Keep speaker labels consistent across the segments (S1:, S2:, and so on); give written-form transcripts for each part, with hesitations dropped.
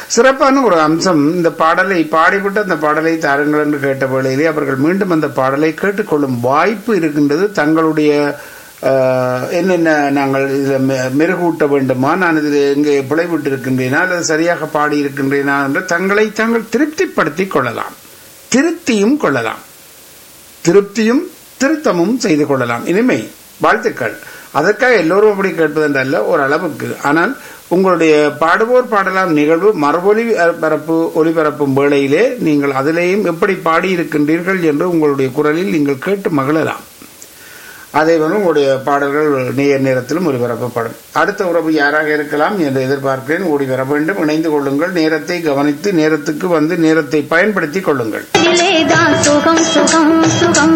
S1: சிறப்பான ஒரு அம்சம். இந்த பாடலை பாடிவிட்டு அந்த பாடலை தாருங்கள் என்று கேட்ட வேளையிலே அவர்கள் மீண்டும் அந்த பாடலை கேட்டுக்கொள்ளும் வாய்ப்பு இருக்கின்றது. தங்களுடைய என்னென்ன நாங்கள் இதில் மெருகூட்ட வேண்டுமா, நான் இதில் எங்கே பிழைவிட்டு இருக்கின்றேனா அல்லது சரியாக பாடி இருக்கின்றேனா என்று தங்களை தாங்கள் திருப்திப்படுத்திக் கொள்ளலாம், திருத்தியும் கொள்ளலாம், திருப்தியும் திருத்தமும் செய்து கொள்ளலாம். இனிமை வாழ்த்துக்கள். அதற்காக எல்லோரும் அப்படி கேட்பதென்றல்ல, ஒரு அளவுக்கு. ஆனால் உங்களுடைய பாடுவோர் பாடலாம் நிகழ்வு மறுபொலி ஒலிபரப்பும் வேளையிலே நீங்கள் அதிலேயும் எப்படி பாடியிருக்கின்றீர்கள் என்று உங்களுடைய குரலில் நீங்கள் கேட்டு மகிழலாம். அதே போல உங்களுடைய பாடல்கள் நேரத்திலும் ஒலிபரப்பப்படும். அடுத்த உறவு யாராக இருக்கலாம் என்று எதிர்பார்க்கிறேன். ஓடி வர வேண்டும், இணைந்து கொள்ளுங்கள். நேரத்தை கவனித்து நேரத்துக்கு வந்து நேரத்தை பயன்படுத்திக் கொள்ளுங்கள். சுகம் சுகம் சுகம்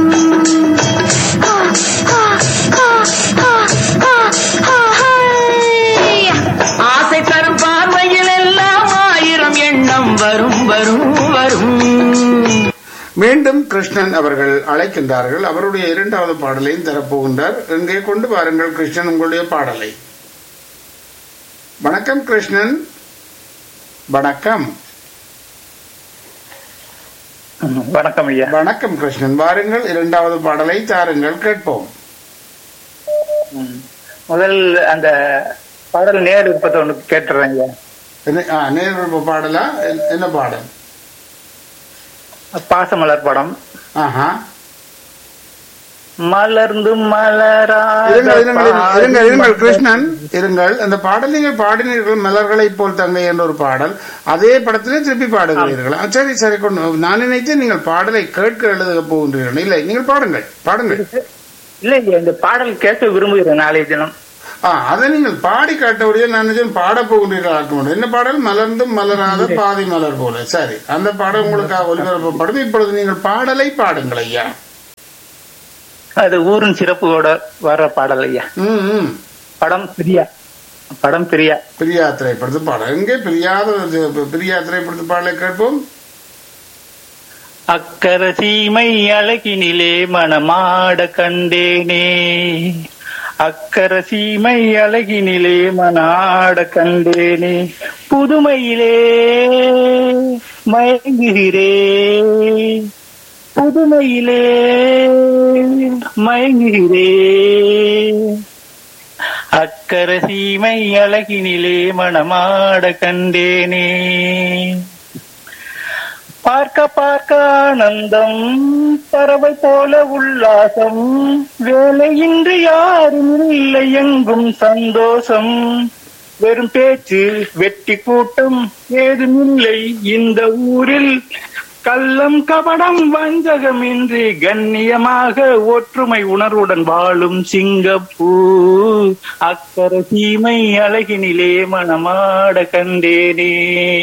S1: ஆசை தரும் பார்வையில் எல்லாம் ஆயிரம் எண்ணம் வரும் வரும் வரும். மீண்டும் கிருஷ்ணன் அவர்கள் அழைக்கின்றார்கள். அவருடைய இரண்டாவது பாடலையும் தரப்போகின்றார். எங்கே கொண்டு பாருங்கள் கிருஷ்ணன் உங்களுடைய பாடலை. வணக்கம் கிருஷ்ணன். வணக்கம்.
S2: வணக்கம் ஐயா.
S1: வணக்கம் கிருஷ்ணன், வாருங்கள், இரண்டாவது பாடலை தாருங்கள், கேட்போம்.
S2: முதல் அந்த பாடல் நேர் விருப்பத்தை ஒன்று கேட்டுறேன் ஐயா.
S1: நேர் விருப்ப பாடலா? என்ன பாடல்?
S2: பாசமலர் படம்.
S1: மலர்ந்து மலரா கிருஷ்ணன் இருங்கள். அந்த பாடல் நீங்கள் பாடினீர்கள், மலர்களை போல் தங்கை என்ற ஒரு பாடல். அதே படத்திலே திருப்பி பாடுகிறீர்கள். சரி சரி, கொண்டு நான் நினைத்து நீங்கள் பாடலை கேட்க எழுத போகின்றீர்கள். இல்லை, நீங்கள் பாடுங்கள், பாடுங்கள்.
S2: இல்லை, இந்த பாடல் கேட்க விரும்புகிறேன் நாளைய தினம்.
S1: அதை நீங்கள் பாடி காட்டவுடைய நான் பாட போகின்றீர்கள் ஆக்க முடியும். என்ன பாடல்? மலர்ந்தும் மலராத பாதி மலர் போல. சரி, அந்த பாடல் உங்களுக்காக ஒலிபரப்பப்படும். இப்பொழுது நீங்கள் பாடலை பாடுங்கள் ஐயா.
S2: அது ஊரின் சிறப்போட வர பாடல் ஐயா. படம் பிரியா. படம் பிரியா.
S1: பிரியா திரைப்படத்து பாடல். எங்கே பிரியா திரைப்படத்து பாடலை கேட்போம்.
S2: அக்கர சீமை அழகினிலே மனமாட கண்டேனே, அக்கர சீமை அழகினிலே மனாட கண்டேனே, புதுமையிலே மயங்குகிறே, புதுமையிலே மயங்குகிறே, அக்கர சீமை அழகினிலே மனமாட கண்டேனே. பார்க்க பார்க்க ஆனந்தம், பறவை போல உல்லாசம், வேலையின்றி யாரும் இல்லை எங்கும் சந்தோஷம், வெறும் பேச்சு வெட்டி கூட்டம் ஏதுமில்லை இந்த ஊரில், கள்ளம் கபடம் வஞ்சகமின்றி கண்ணியமாக ஒற்றுமை உணர்வுடன் வாழும் சிங்கப்பூர், அக்கர சீமை அழகினிலே மனமாட கண்டேனே.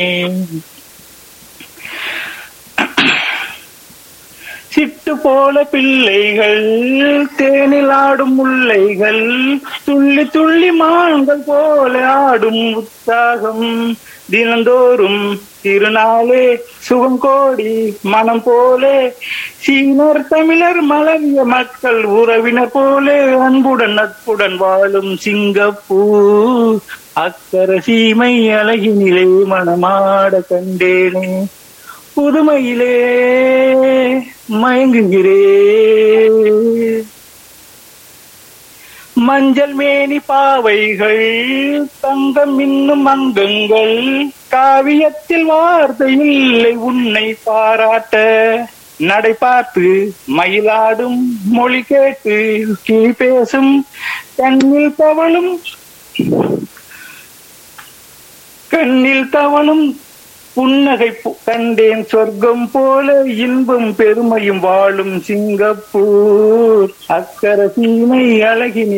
S2: சிட்டு போல பிள்ளைகள், தேனில் ஆடும் முல்லைகள், துள்ளி துள்ளி மான்கள் போல ஆடும் உற்சாகம், தினந்தோறும் திருநாளே சுகம் கோடி மனம் போலே, சீனர் தமிழர் மலரிய மக்கள் உறவினர் போலே அன்புடன் நட்புடன் வாழும் சிங்கப்பூர், அக்கர சீமை அழகினிலே மனமாட கண்டேனே, புதுமையிலே மயங்குகிறே, மஞ்சள் மேனி பாவைகள், தங்கம் இன்னும் அங்கங்கள், காவியத்தில் வார்த்தை இல்லை உன்னை பாராட்ட, நடை பார்த்து மயிலாடும் மொழி கேட்டு கிளி பேசும், கண்ணில் தவளும் புன்னகை கண்டேன் சொர்க்கம் போல, இன்பம் பெருமையும் வாழும் சிங்கப்பூர், அக்கர சீமை அழகினி